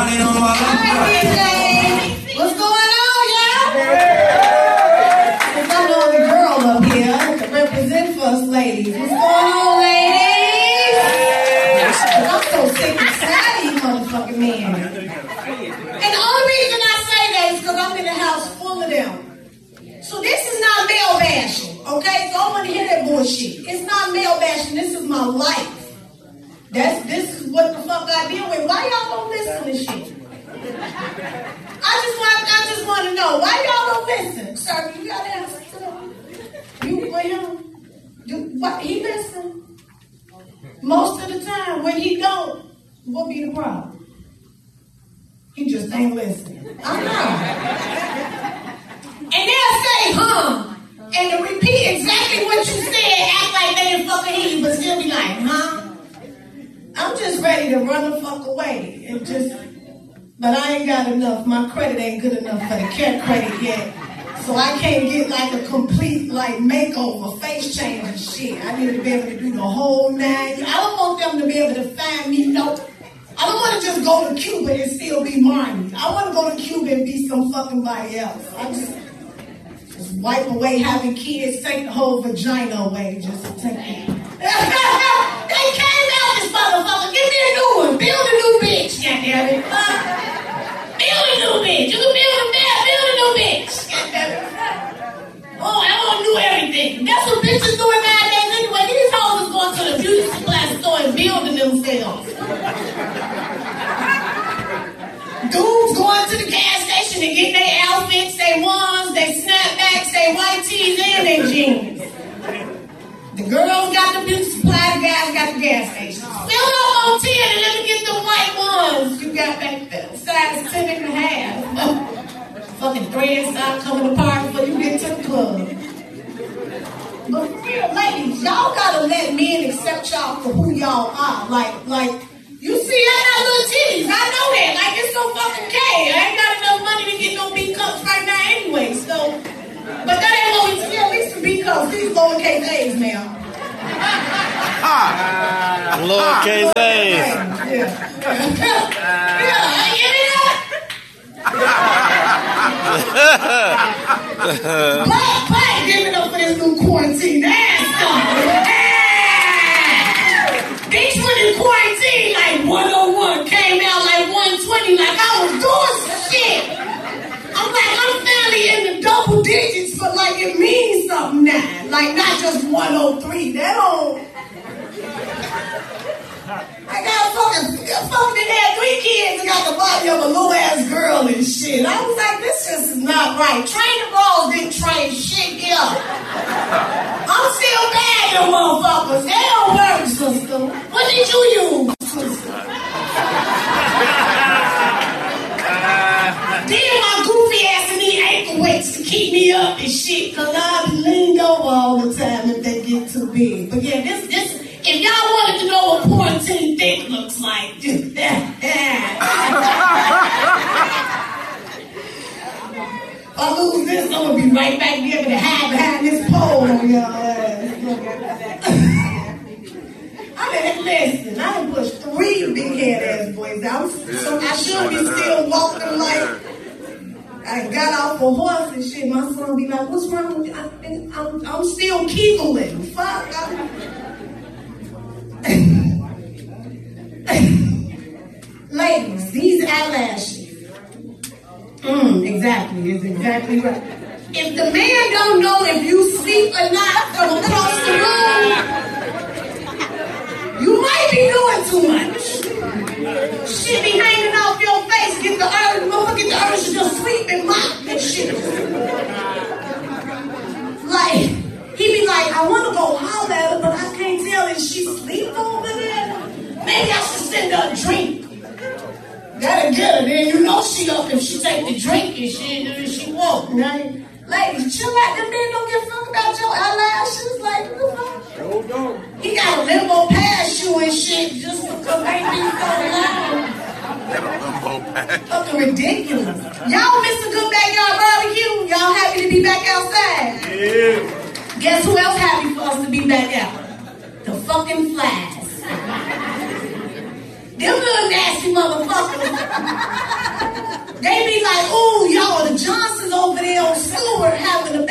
What's going on, y'all? Since I know the girl up here to represent for us ladies. What's going on, ladies? I'm so sick and tired of you motherfucking men. And the only reason I say that is because I'm in a house full of them. So this is not male bashing, okay? So I want to hear that bullshit. It's not male bashing. This is my life. This is what the fuck I deal with. Why y'all don't listen to shit? I just want to know why y'all don't listen. Sir, you got to answer to them. You with him? What he listen? Most of the time, when he don't, what be the problem? He just ain't listening. I know. And they'll say, and to repeat exactly what you said, act like they didn't fucking hear you, but still be like, I'm just ready to run the fuck away. But I ain't got enough. My credit ain't good enough for the care credit yet. So I can't get like a complete like makeover, face change and shit. I need to be able to do the whole nine. I don't want them to be able to find me. No, I don't want to just go to Cuba and still be Marnie. I want to go to Cuba and be some fucking body else. I just wipe away having kids, take the whole vagina away, just to take it. They came out this motherfucker. Give me a new one. Build a new bitch, goddammit. Build a new bitch. You can build a new bitch. Oh, I want to do everything. That's what bitches doing nowadays anyway. These hoes is going to the beauty supply store and building themselves. Dudes going to the gas station and getting their outfits, their ones, their snapbacks, their white tees, and their jeans. The girls got the beauty supply, the guys got the gas station. Fill up on 10 and let me get the white ones you got back there. Size 10 and a half. Fucking threads start coming apart before you get to the club. But for real, ladies, y'all gotta let men accept y'all for who y'all are. Like, you see, I got little titties. I know that. Like, it's so fucking gay. I ain't got enough money to get no B cups right now anyway, so. But that ain't what we see, at least the B cups. These lowercase A's, ma'am. Lowercase A's. Yeah. Give me that. Black, give it up for this new quarantine. Bitch went in quarantine like 101, came out like 120, like I was doing some shit. I'm like, I'm finally in the double digits, but like it means something now. Like not just 103. That don't. I got fucking had 3 kids and got the body of a little ass girl and shit. I was like, this just is not right. Training bras didn't train shit here. I'm still bad, you motherfuckers. They don't work, sister. What did you use, sister? Then my goofy ass need ankle weights to keep me up and shit, cause I be leaned over all the time if they get too big. But yeah, this. If y'all wanted to know what quarantine thick looks like, just that. If I lose this, I'm gonna be right back there to hide behind this pole on y'all ass. Listen, I done pushed 3 big head ass boys out, so I should be still walking like I got off a horse and shit. My son be like, what's wrong with you? I'm still kegeling. Fuck. Ladies, these eyelashes. Exactly. It's exactly right. If the man don't know if you sleep or not from across the room, you might be doing too much. Shit be hanging off your face. Get the urge to just sleep and mop and shit. Like, he be like, I want to go holler at her, but I can't tell if she sleep over there. Maybe I should send her a drink. That'll get her. Then you know she up if she take the drink and shit, and she won't. Right? Ladies, chill out. Them men don't give a fuck about your eyelashes. Like, what the fuck? He got a limbo past you and shit just because they be so loud. Fucking ridiculous. Y'all miss a good backyard barbecue? Y'all happy to be back outside? Yeah. Guess who else happy for us to be back out? The fucking flies. Them little nasty motherfuckers.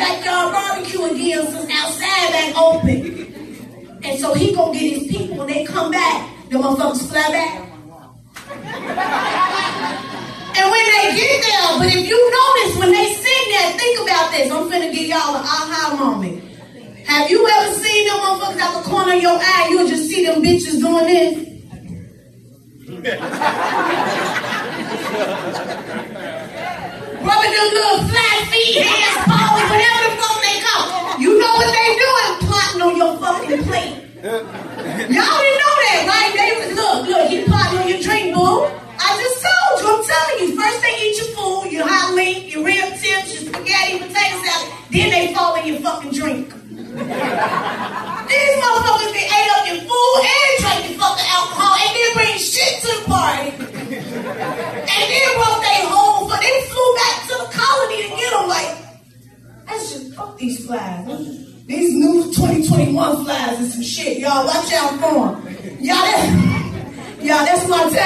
backyard barbecue again since outside back open. And so he gonna get his people when they come back, the motherfuckers fly back. And when they get there, but if you notice, when they sitting there, think about this. I'm finna give y'all an aha moment. Have you ever seen them motherfuckers out the corner of your eye? You'll just see them bitches doing this. Rubbing them little flat feet, hands, paws, whatever the fuck they call. You know what they doing? Plotting on your fucking plate. Y'all didn't know that, right? They was, look, he plotting on your drink, boo. I just told you, I'm telling you. First they eat your food, your hot link, your rib tips, your spaghetti, potato salad. Then they fall in your fucking drink. These motherfuckers, they ate up your food and drank your fucking alcohol and then bring shit to the party. And then brought they home, but they flew back to the colony to get them. Like, that's just fuck these flies. These new 2021 flies and some shit, y'all. Watch out for them. Y'all, that's my time.